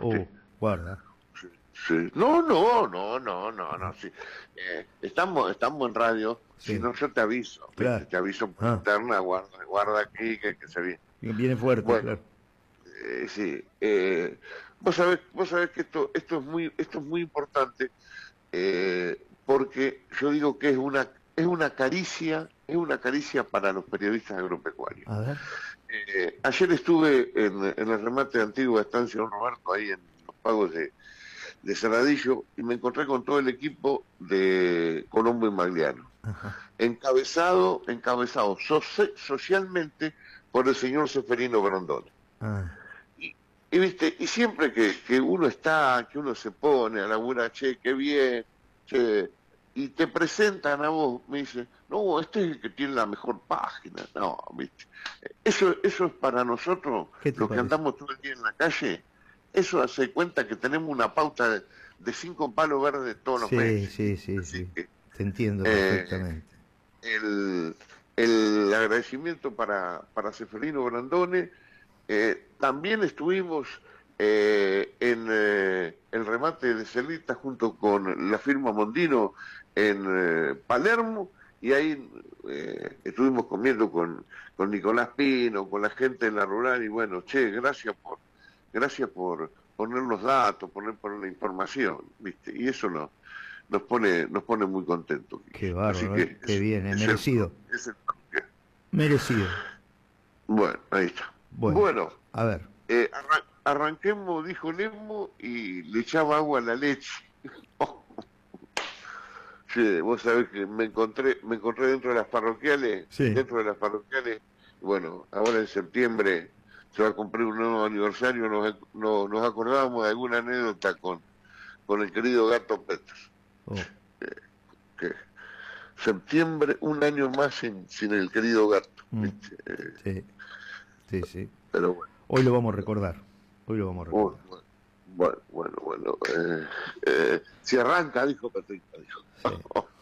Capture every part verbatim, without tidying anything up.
¿viste? Uh, guarda. Sí, sí. No, no, no, no, no, no, sí. Eh, estamos, estamos en radio, si Sí, no yo te aviso, ¿viste? claro. Te aviso por Ah, interna, guarda, guarda aquí que, que se viene. viene fuerte, Bueno, claro. eh, sí. Eh, vos sabés, vos sabés que esto, esto es muy, esto es muy importante, eh, porque yo digo que es una, es una caricia, es una caricia para los periodistas agropecuarios. A ver. Eh, ayer estuve en, en el remate de Antigua Estancia Don Roberto, ahí en los pagos de, de Cerradillo, y me encontré con todo el equipo de Colombo y Magliano, Ajá. encabezado, encabezado soci- socialmente por el señor Seferino Grondona. Ah, Y, y viste, y siempre que, que uno está, que uno se pone a laburar, che, qué bien, che, y te presentan a vos, me dicen, no, este es el que tiene la mejor página, no, viste. Eso, eso es para nosotros, ¿qué te los que parece? andamos todo el día en la calle, eso hace cuenta que tenemos una pauta de, de cinco palos verdes todos los Sí, meses, sí, ¿viste? sí, Así sí. que Te entiendo eh, perfectamente. el, el agradecimiento para, para Seferino Brandone. Eh, también estuvimos eh, en eh, el remate de Celita junto con la firma Mondino en eh, Palermo, y ahí eh, estuvimos comiendo con, con Nicolás Pino, con la gente de la rural, y bueno, che, gracias por, gracias por poner los datos, poner, poner la información, ¿viste? Y eso nos, nos pone, nos pone muy contentos, Qué Guille. Así bárbaro, ¿eh? que Qué es, bien, ¿eh? es el, Merecido. es el Merecido. bueno, ahí está. Bueno, Bueno, a ver. eh, arran- arranquemos, dijo Nemo, y le echaba agua a la leche. Sí, vos sabés que me encontré, me encontré dentro de las parroquiales, Sí. dentro de las parroquiales, bueno, ahora en septiembre se va a cumplir un nuevo aniversario, nos, nos, nos acordamos de alguna anécdota con, con el querido Gato Peters, Oh, que septiembre, un año más sin, sin el querido Gato, mm, ¿viste? Eh, sí, sí, sí. pero bueno. Hoy lo vamos a recordar. Hoy lo vamos a Uy, recordar. bueno, bueno, bueno, bueno. Eh, eh, si arranca, dijo Patricia, dijo. Sí.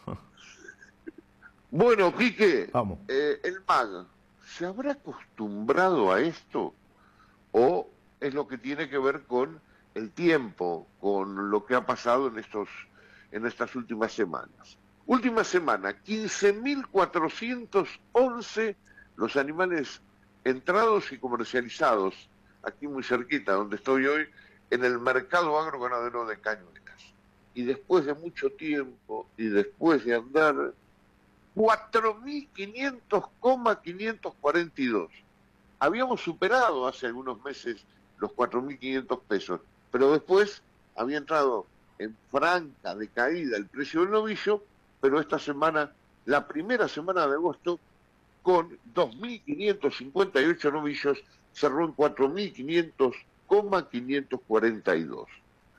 Bueno, Quique, Vamos. eh, el MAG, ¿se habrá acostumbrado a esto? ¿O es lo que tiene que ver con el tiempo, con lo que ha pasado en estos, en estas últimas semanas? Última semana, quince mil cuatrocientos once los animales entrados y comercializados, aquí muy cerquita, donde estoy hoy, en el mercado agroganadero de Cañuelas. Y después de mucho tiempo, y después de andar, cuatro mil quinientos coma quinientos cuarenta y dos. Habíamos superado hace algunos meses los cuatro mil quinientos pesos, pero después había entrado en franca decaída el precio del novillo, pero esta semana, la primera semana de agosto, con dos mil quinientos cincuenta y ocho novillos, cerró en cuatro mil quinientos coma quinientos cuarenta y dos.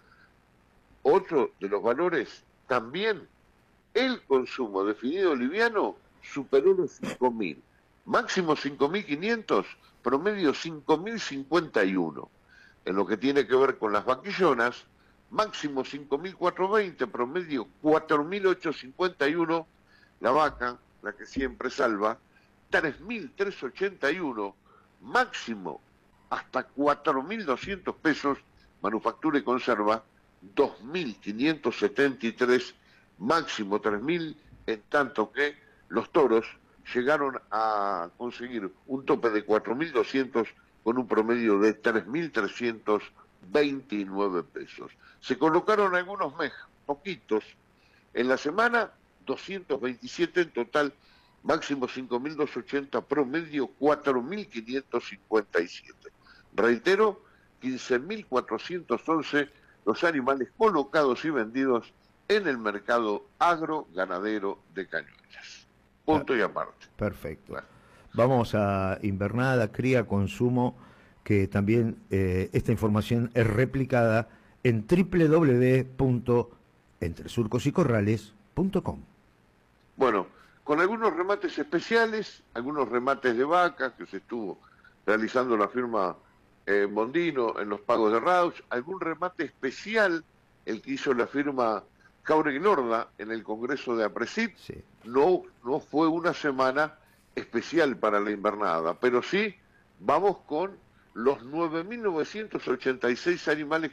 Otro de los valores, también el consumo definido liviano superó los cinco mil. Máximo cinco mil quinientos, promedio cinco mil cincuenta y uno. En lo que tiene que ver con las vaquillonas, máximo cinco mil cuatrocientos veinte, promedio cuatro mil ochocientos cincuenta y uno. La vaca, la que siempre salva, tres mil trescientos ochenta y uno, máximo hasta cuatro mil doscientos pesos, manufactura y conserva, dos mil quinientos setenta y tres, máximo tres mil, en tanto que los toros llegaron a conseguir un tope de cuatro mil doscientos con un promedio de tres mil trescientos veintinueve pesos. Se colocaron algunos meses, poquitos, en la semana, doscientos veintisiete en total, máximo cinco mil doscientos ochenta, promedio cuatro mil quinientos cincuenta y siete. Reitero, quince mil cuatrocientos once los animales colocados y vendidos en el mercado agro-ganadero de Cañuelas. Per- Punto y aparte. perfecto. Bueno, Vamos a invernada, cría, consumo, que también eh, esta información es replicada en doble u doble u doble u punto entre surcos y corrales punto com. bueno, con algunos remates especiales, algunos remates de vacas que se estuvo realizando la firma eh, Mondino en los pagos de Rauch, algún remate especial, el que hizo la firma Jauregui Lorda en el Congreso de APRESID. Sí. No, no fue una semana especial para la invernada, pero sí vamos con los nueve mil novecientos ochenta y seis animales